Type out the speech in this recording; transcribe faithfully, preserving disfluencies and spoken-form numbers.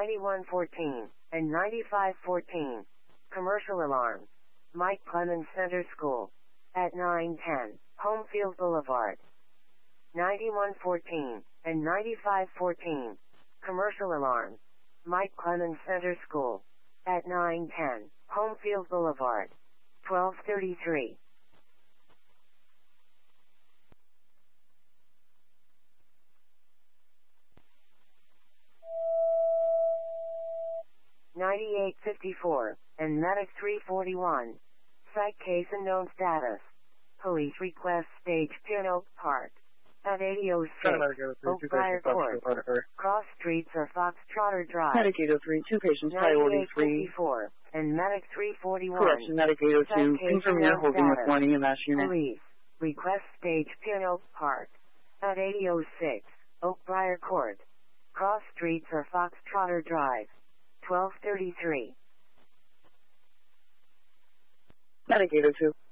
ninety-one fourteen, and ninety-five fourteen. Commercial alarm. Mike Clemens Center School. At nine ten, Homefield Boulevard. ninety-one fourteen, and ninety-five fourteen. Commercial alarm. Mike Clemens Center School. At nine ten, Homefield Boulevard. twelve thirty-three. ninety-eight fifty-four, and Medic three forty-one. Site case unknown status. Police request stage Pin Oak Park. At eighty oh six, Oakbriar Court. Cross streets or Foxtrotter Drive. Medic eight oh three, two patients, priority three. ninety-eight fifty-four, and Medic three forty-one. Correction, Medic eight oh two, confirm you're holding with one E M S unit. Police request stage Pin Oak Park. At eighty oh six, Oakbriar Court. Cross streets or Foxtrotter Drive. twelve thirty-three. Medic eight oh two.